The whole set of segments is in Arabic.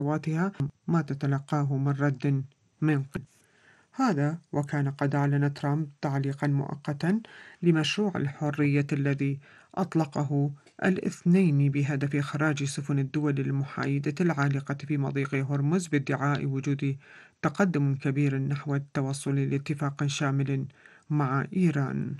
خطواتها ما تتلقاه من رد من قبل. هذا وكان قد أعلن ترامب تعليقا مؤقتا لمشروع الحرية الذي أطلقه الاثنين بهدف إخراج سفن الدول المحايدة العالقة في مضيق هرمز بادعاء وجود تقدم كبير نحو التوصل لاتفاق شامل مع إيران.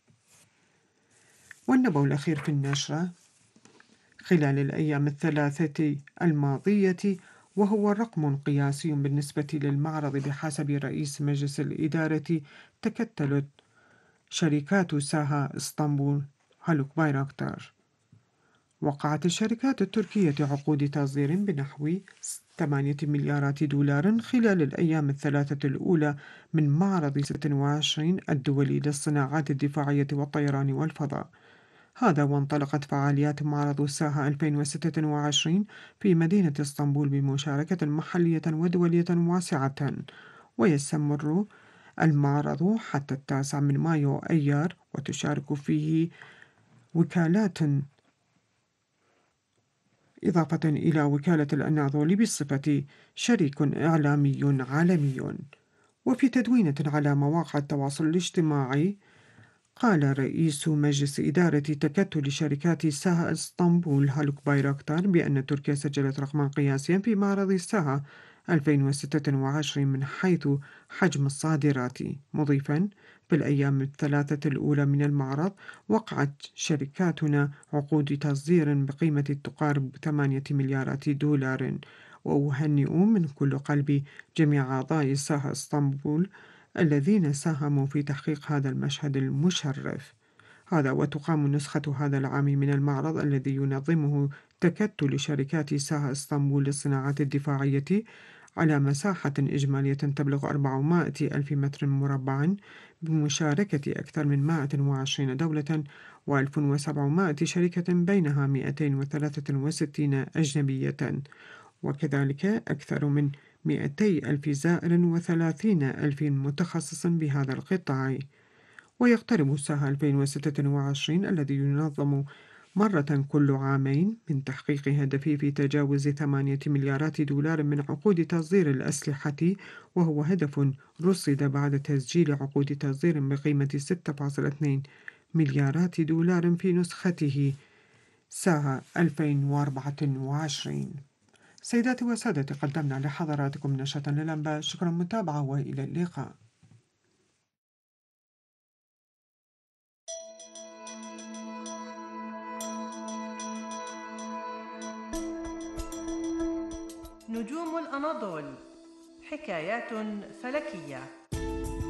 والنبأ الأخير في النشرة خلال الأيام الثلاثة الماضية، وهو رقم قياسي بالنسبة للمعرض بحسب رئيس مجلس الإدارة، تكتلت شركات ساها اسطنبول هالوك بايراكتار. وقعت الشركات التركية عقود تصدير بنحو 8 مليارات دولار خلال الأيام الثلاثة الأولى من معرض 26 الدولي للصناعات الدفاعية والطيران والفضاء. هذا وانطلقت فعاليات معرض ساها 2026 في مدينة اسطنبول بمشاركة محلية ودولية واسعة، ويستمر المعرض حتى 9 من مايو أيار، وتشارك فيه وكالات إضافة إلى وكالة الأناضول بصفة شريك إعلامي عالمي. وفي تدوينة على مواقع التواصل الاجتماعي، قال رئيس مجلس إدارة تكتل شركات ساها اسطنبول هالوك بايراكتار بأن تركيا سجلت رقما قياسيا في معرض ساها 2026 من حيث حجم الصادرات، مضيفا: في الأيام الثلاثة الأولى من المعرض وقعت شركاتنا عقود تصدير بقيمة تقارب 8 مليارات دولار. وأهنئ من كل قلبي جميع أعضاء ساها اسطنبول الذين ساهموا في تحقيق هذا المشهد المشرف. هذا وتقام نسخة هذا العام من المعرض الذي ينظمه تكتل شركات ساها اسطنبول للصناعات الدفاعية على مساحة إجمالية تبلغ 400 ألف متر مربع، بمشاركة أكثر من 120 دولة و1700 شركة بينها 263 أجنبية، وكذلك أكثر من 200 ألف زائر و30 ألف متخصص بهذا القطاع. ويقترب ساها 2026 الذي ينظم مرة كل عامين من تحقيق هدفه في تجاوز 8 مليارات دولار من عقود تصدير الأسلحة، وهو هدف رصد بعد تسجيل عقود تصدير بقيمة 6.2 مليارات دولار في نسخته ساها 2024. سيداتي وسادتي، قدمنا لحضراتكم نشرة للأنباء. شكرا للمتابعة وإلى اللقاء. نجوم الأناضول، حكايات فلكية.